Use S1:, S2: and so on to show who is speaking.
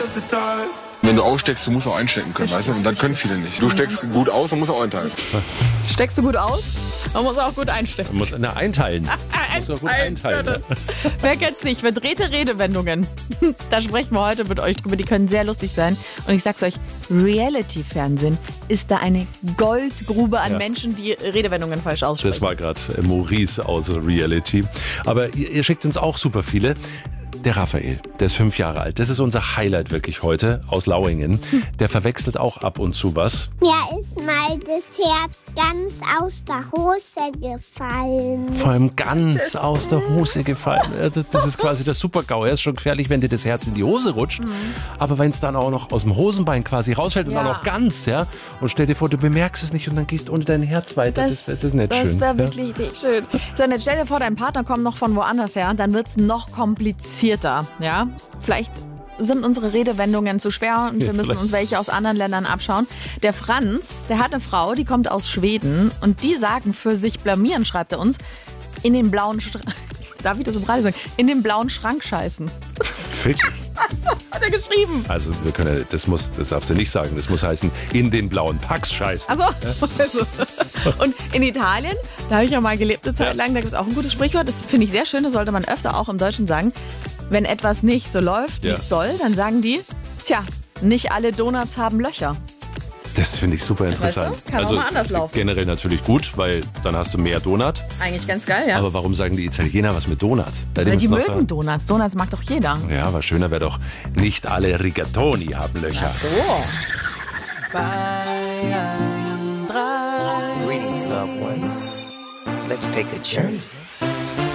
S1: Wenn du aussteckst, du musst auch einstecken können, weißt du? Und das können viele nicht. Du steckst gut aus und musst auch einteilen.
S2: Steckst du gut aus? Man muss auch gut einstecken.
S3: Man muss einteilen. Muss auch gut einteilen. Ne?
S2: Wer kennt's nicht? Verdrehte Redewendungen. Da sprechen wir heute mit euch drüber. Die können sehr lustig sein. Und ich sag's euch, Reality-Fernsehen ist da eine Goldgrube an Menschen, die Redewendungen falsch aussprechen.
S3: Das war gerade Maurice aus Reality. Aber ihr schickt uns auch super viele. Der Raphael, der ist 5 Jahre alt. Das ist unser Highlight wirklich heute aus Lauingen. Der verwechselt auch ab und zu was.
S4: Mir ist mal das Herz ganz aus der Hose gefallen.
S3: Vor allem ganz aus der Hose gefallen. Das ist quasi der Super-GAU. Er ist schon gefährlich, wenn dir das Herz in die Hose rutscht. Aber wenn es dann auch noch aus dem Hosenbein quasi rausfällt und dann auch ganz, ja. Und stell dir vor, du bemerkst es nicht und dann gehst ohne dein Herz weiter. Das ist nicht schön.
S2: Das wäre wirklich nicht schön. So, und jetzt stell dir vor, dein Partner kommt noch von woanders her. Dann wird es noch komplizierter. Ja? Vielleicht sind unsere Redewendungen zu schwer und wir müssen uns welche aus anderen Ländern abschauen. Der Franz, der hat eine Frau, die kommt aus Schweden und die sagen für sich blamieren, schreibt er uns, in den blauen darf ich das im Radio sagen? In den blauen Schrank scheißen.
S3: Wirklich?
S2: Hat er geschrieben.
S3: Also wir können, das darfst du nicht sagen. Das muss heißen, in den blauen Packs scheißen.
S2: Also. Und in Italien, da habe ich ja mal gelebt eine Zeit lang, da gibt es auch ein gutes Sprichwort, das finde ich sehr schön, das sollte man öfter auch im Deutschen sagen. Wenn etwas nicht so läuft, wie es soll, dann sagen die, tja, nicht alle Donuts haben Löcher.
S3: Das finde ich super interessant.
S2: Weißt du? Kann auch mal anders laufen.
S3: Generell natürlich gut, weil dann hast du mehr Donut.
S2: Eigentlich ganz geil, ja.
S3: Aber warum sagen die Italiener was mit Donut?
S2: Weil die mögen Donuts. Donuts mag doch jeder.
S3: Ja, aber schöner wäre doch, nicht alle Rigatoni haben Löcher.
S2: Ach so.
S5: Greetings, loved ones. Let's take a journey.